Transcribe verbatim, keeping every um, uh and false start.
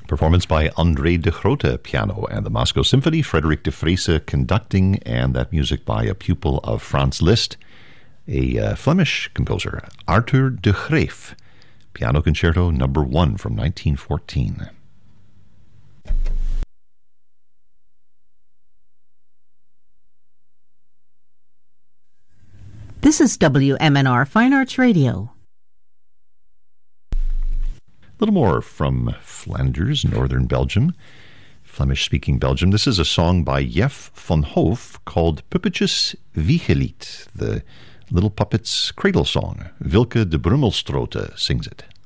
Performance by André de Grote, piano, and the Moscow Symphony, Frederick de Vreese conducting, and that music by a pupil of Franz Liszt, a uh, Flemish composer, Arthur de Graef, Piano Concerto number one from nineteen fourteen. This is W M N R Fine Arts Radio. A little more from Flanders, northern Belgium, Flemish-speaking Belgium. This is a song by Jef van Hoof called Puppetjes Wiegelied, the Little Puppets Cradle Song. Wilke de Brummelstrote sings it.